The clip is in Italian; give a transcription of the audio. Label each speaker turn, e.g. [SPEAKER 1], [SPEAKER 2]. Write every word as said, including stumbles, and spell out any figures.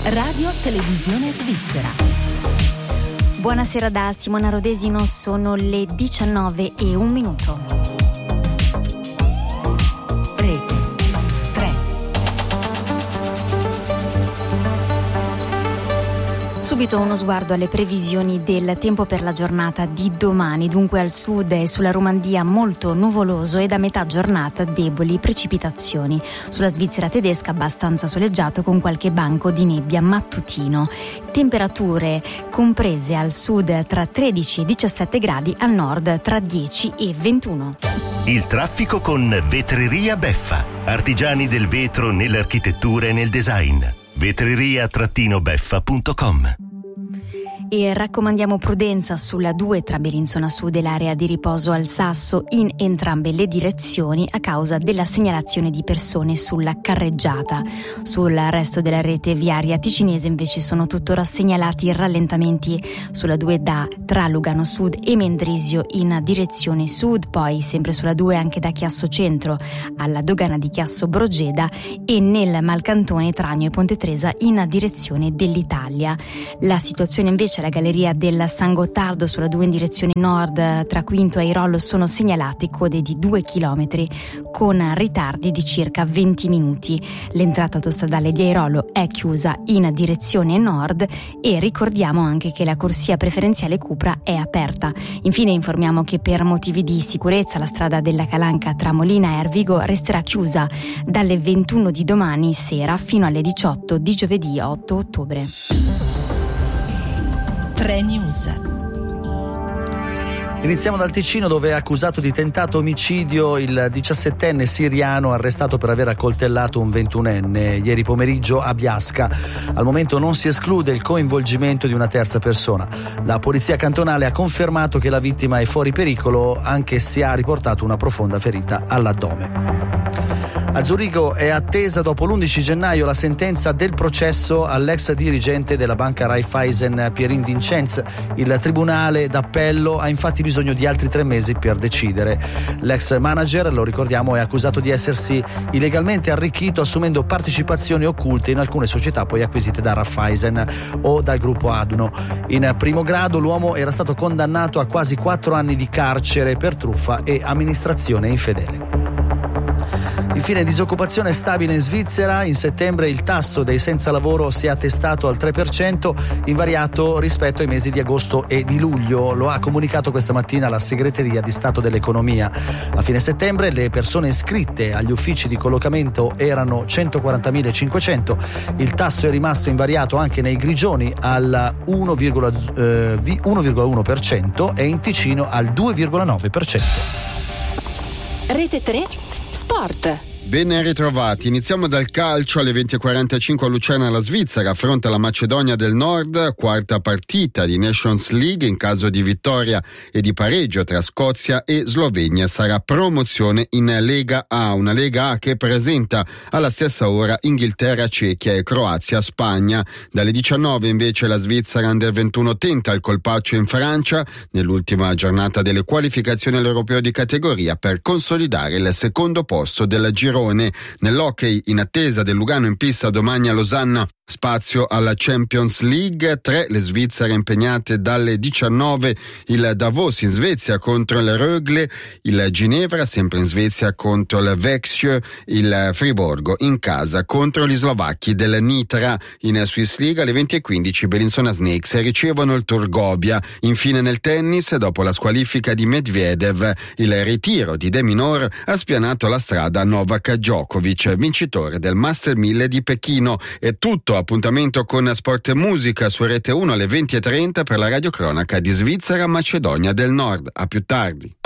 [SPEAKER 1] Radio Televisione Svizzera. Buonasera da Simona Rodesino, sono le diciannove e un minuto. Rete tre. Subito uno sguardo alle previsioni del tempo per la giornata di domani. Dunque al sud e sulla Romandia molto nuvoloso e da metà giornata deboli precipitazioni. Sulla Svizzera tedesca abbastanza soleggiato con qualche banco di nebbia mattutino. Temperature comprese al sud tra tredici e diciassette gradi, al nord tra dieci e ventuno.
[SPEAKER 2] Il traffico con Vetreria Beffa. Artigiani del vetro nell'architettura e nel design. vetreria beffa punto com.
[SPEAKER 1] E raccomandiamo prudenza sulla due tra Bellinzona Sud e l'area di riposo al Sasso in entrambe le direzioni a causa della segnalazione di persone sulla carreggiata. Sul resto della rete viaria ticinese invece sono tuttora segnalati rallentamenti sulla due da tra Lugano Sud e Mendrisio in direzione sud, poi sempre sulla due anche da Chiasso Centro alla dogana di Chiasso Brogeda e nel Malcantone Tragno e Ponte Tresa in direzione dell'Italia. La situazione invece alla galleria del San Gottardo sulla due in direzione nord tra Quinto e Airolo sono segnalati code di due chilometri con ritardi di circa venti minuti. L'entrata autostradale di Airolo è chiusa in direzione nord e ricordiamo anche che la corsia preferenziale Cupra è aperta. Infine informiamo che per motivi di sicurezza la strada della Calanca tra Molina e Ervigo resterà chiusa dalle ventuno di domani sera fino alle diciotto di giovedì otto ottobre. tre News.
[SPEAKER 3] Iniziamo dal Ticino, dove è accusato di tentato omicidio il diciassettenne siriano arrestato per aver accoltellato un ventunenne ieri pomeriggio a Biasca. Al momento non si esclude il coinvolgimento di una terza persona. La polizia cantonale ha confermato che la vittima è fuori pericolo, anche se ha riportato una profonda ferita all'addome. A Zurigo è attesa dopo l'undici gennaio la sentenza del processo all'ex dirigente della banca Raiffeisen Pierin Vincenz. Il tribunale d'appello ha infatti bisogno di altri tre mesi per decidere. L'ex manager, lo ricordiamo, è accusato di essersi illegalmente arricchito assumendo partecipazioni occulte in alcune società poi acquisite da Raiffeisen o dal gruppo Aduno. In primo grado l'uomo era stato condannato a quasi quattro anni di carcere per truffa e amministrazione infedele. Infine, disoccupazione stabile in Svizzera. In settembre il tasso dei senza lavoro si è attestato al tre per cento, invariato rispetto ai mesi di agosto e di luglio. Lo ha comunicato questa mattina la segreteria di Stato dell'Economia. A fine settembre le persone iscritte agli uffici di collocamento erano centoquarantamillecinquecento. Il tasso è rimasto invariato anche nei Grigioni al uno virgola uno per cento e in Ticino al due virgola nove per cento.
[SPEAKER 1] Rete tre Sport.
[SPEAKER 4] Ben ritrovati, iniziamo dal calcio. Alle venti e quarantacinque a Lucerna la Svizzera affronta la Macedonia del Nord, quarta partita di Nations League. In caso di vittoria e di pareggio tra Scozia e Slovenia sarà promozione in Lega A, una Lega A che presenta alla stessa ora Inghilterra, Cechia e Croazia, Spagna. Dalle diciannove invece la Svizzera Under ventuno tenta il colpaccio in Francia nell'ultima giornata delle qualificazioni all'Europeo di categoria per consolidare il secondo posto del girone. Nell'hockey, in attesa del Lugano in pista domani a Losanna, spazio alla Champions League. Tre le Svizzere impegnate dalle diciannove, il Davos in Svezia contro il Rögle, il Ginevra sempre in Svezia contro il Växjö, il Friburgo in casa contro gli slovacchi del Nitra. In Swiss League alle venti e quindici Bellinzona Snakes ricevono il Turgovia. Infine nel tennis, dopo la squalifica di Medvedev, il ritiro di De Minaur ha spianato la strada a Novak Djokovic, vincitore del Master mille di Pechino. È tutto. Appuntamento con Sport e Musica su Rete uno alle venti e trenta per la radiocronaca di Svizzera Macedonia del Nord. A più tardi.